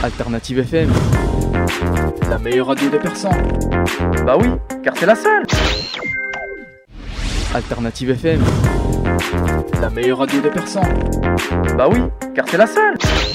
Alternative FM, la meilleure radio de Persan. Bah oui, car c'est la seule. Alternative FM, la meilleure radio de Persan. Bah oui, car c'est la seule.